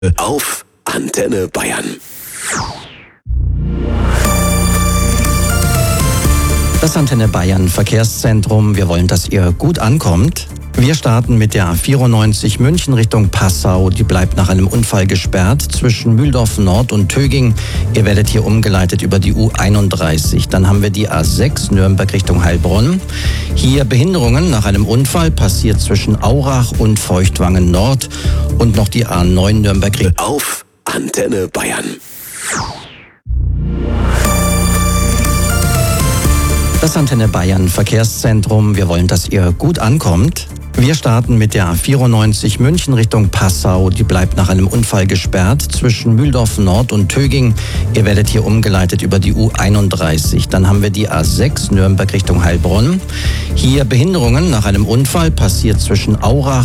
Auf Antenne Bayern. Das Antenne Bayern Verkehrszentrum. Wir wollen, dass ihr gut ankommt. Wir starten mit der A94 München Richtung Passau. Die bleibt nach einem Unfall gesperrt zwischen Mühldorf Nord und Töging. Ihr werdet hier umgeleitet über die U31. Dann haben wir die A6 Nürnberg Richtung Heilbronn. Hier Behinderungen nach einem Unfall, passiert zwischen Aurach und Feuchtwangen Nord. Und noch die A9 Nürnberg Richtung. Auf Antenne Bayern. Das Antenne Bayern Verkehrszentrum. Wir wollen, dass ihr gut ankommt. Wir starten mit der A94 München Richtung Passau. Die bleibt nach einem Unfall gesperrt zwischen Mühldorf Nord und Töging. Ihr werdet hier umgeleitet über die U31. Dann haben wir die A6 Nürnberg Richtung Heilbronn. Hier Behinderungen nach einem Unfall, passiert zwischen Aurach